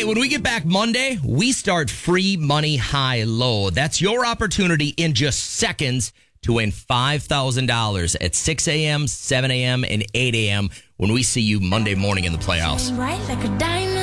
when we get back Monday, we start free money high-low. That's your opportunity in just seconds to win $5,000 at 6 a.m., 7 a.m., and 8 a.m. when we see you Monday morning in the playoffs. Right like a diamond.